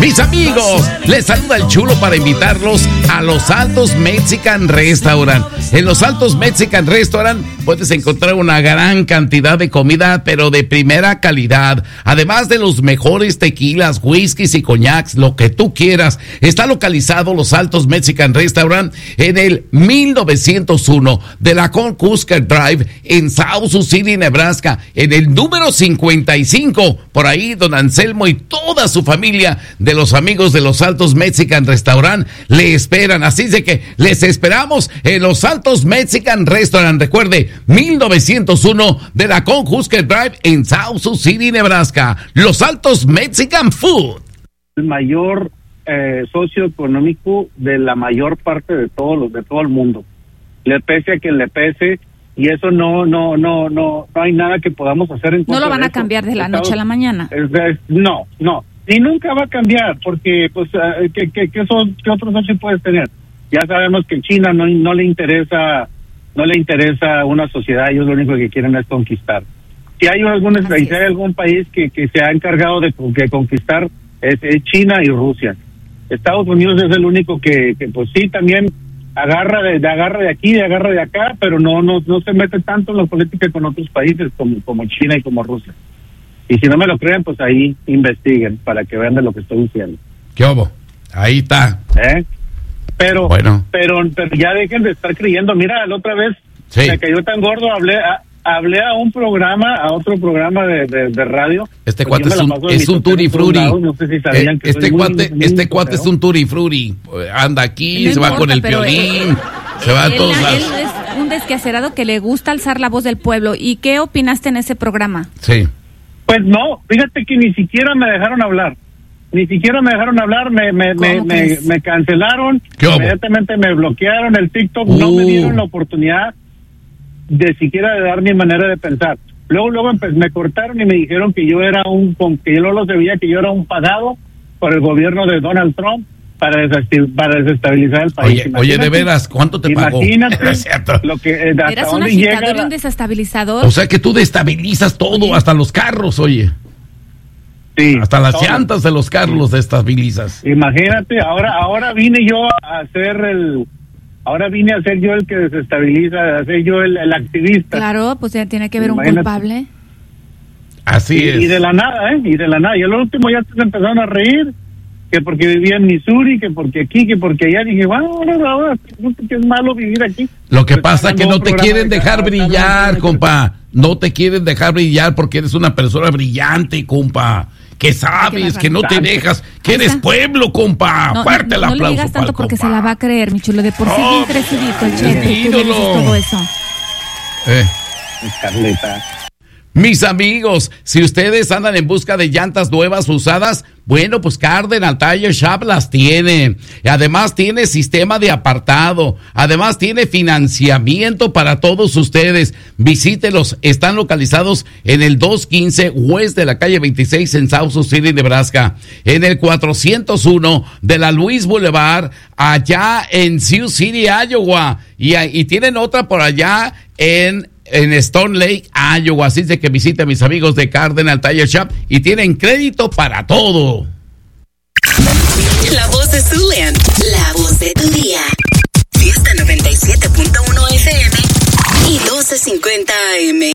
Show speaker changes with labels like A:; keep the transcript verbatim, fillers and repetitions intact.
A: Mis amigos, les saluda el Chulo para invitarlos a Los Altos Mexican Restaurant. En Los Altos Mexican Restaurant puedes encontrar una gran cantidad de comida, pero de primera calidad. Además de los mejores tequilas, whiskies y coñacs, lo que tú quieras. Está localizado Los Altos Mexican Restaurant en el mil novecientos uno de la Cornhusker Drive en South Sioux City, Nebraska, en el número cincuenta y cinco. Por ahí, don Anselmo y toda su familia de los amigos de Los Altos Mexican Restaurant le esperan. Así de que les esperamos en Los Altos Mexican Restaurant. Recuerde, mil novecientos uno de la Cornhusker Drive en South Sioux City, Nebraska. Los Altos Mexican Food.
B: El mayor eh, socioeconómico de la mayor parte de todos los de todo el mundo. Le pese a quien le pese, y eso no no no no no hay nada que podamos hacer en contra.
C: No lo van
B: de
C: a
B: eso.
C: cambiar de la
B: Estados,
C: noche a la mañana.
B: Es, es, no, no. Y nunca va a cambiar, porque pues uh, ¿qué, qué, qué, son, ¿qué otros socios puedes tener? Ya sabemos que China no no le interesa no le interesa una sociedad, ellos lo único que quieren es conquistar. Si hay algún si hay algún país que, que se ha encargado de, de conquistar, es, es China y Rusia. Estados Unidos es el único que, que pues sí, también agarra de, de agarra de aquí, de agarra de acá, pero no no no se mete tanto en la política con otros países como como China y como Rusia. Y si no me lo creen, pues ahí investiguen para que vean de lo que estoy diciendo.
A: ¿Qué hubo? Ahí está.
B: ¿Eh? Pero,
A: bueno.
B: pero, pero ya dejen de estar creyendo. Mira, la otra vez
A: sí.
B: me cayó tan gordo, hablé a, hablé a un programa, a otro programa de, de, de radio.
A: Este cuate es un, es un turifruri.
B: No sé si sabían
A: eh,
B: que
A: este
B: soy
A: cuate,
B: muy, muy
A: este cuate es un turifruri. Anda aquí, no se importa, va con el piolín, él, se va a todos
C: él,
A: lados.
C: Él es un desquacerado que le gusta alzar la voz del pueblo. ¿Y qué opinaste en ese programa?
A: Sí.
B: Pues no, fíjate que ni siquiera me dejaron hablar. Ni siquiera me dejaron hablar, me me me, me, me cancelaron, inmediatamente me bloquearon el TikTok, uh. no me dieron la oportunidad de siquiera de dar mi manera de pensar. Luego luego pues, me cortaron y me dijeron que yo era un, que yo no los debía, que yo era un pagado por el gobierno de Donald Trump para para desestabilizar el país.
A: Oye, oye, de veras, ¿cuánto te pagó?
B: Imagínate lo que eh, hasta
C: eras un
B: dónde
C: agitador
B: llega
C: y un desestabilizador.
A: O sea que tú destabilizas todo, oye. Hasta los carros, oye.
B: Sí,
A: hasta las
B: todo.
A: llantas de los carros los destabilizas.
B: Imagínate, ahora ahora vine yo a hacer el ahora vine a ser yo el que desestabiliza, a ser yo el, el activista.
C: Claro, pues ya tiene que haber
B: Imagínate.
C: un culpable.
A: Así
B: y,
A: es.
B: Y de la nada, ¿eh? Y de la nada. Y al último ya se empezaron a reír, que porque vivía en Missouri, que porque aquí, que porque allá. Dije, bueno, ahora, que es malo vivir aquí.
A: Lo que
B: pues
A: pasa es que no te quieren de dejar brillar, compa. No te quieren dejar brillar porque eres una persona brillante, compa. Que sabes, que no te dejas, que eres pueblo, compa.
C: No,
A: Fuerte
C: no,
A: el
C: no
A: aplauso.
C: le digas tanto porque
A: compa.
C: se la va a creer, mi chulo. De por sí
A: oh,
C: bien crecidito el cheque.
A: Mi ídolo.
C: Todo eso.
A: Eh.
B: Carleta.
A: Mis amigos, si ustedes andan en busca de llantas nuevas usadas, bueno, pues Cardinal Tire Shop las tiene. Y además tiene sistema de apartado. Además tiene financiamiento para todos ustedes. Visítelos. Están localizados en el doscientos quince West de la calle veintiséis en South Sioux City, Nebraska. En el cuatrocientos uno de la Louis Boulevard, allá en Sioux City, Iowa. Y, y tienen otra por allá en... en Stone Lake, Iowa. Así de que visite a mis amigos de Cardinal Tire Shop y tienen crédito para todo.
D: La voz de Zulian, la voz de tu día. Fiesta noventa y siete punto uno F M y doce cincuenta A M.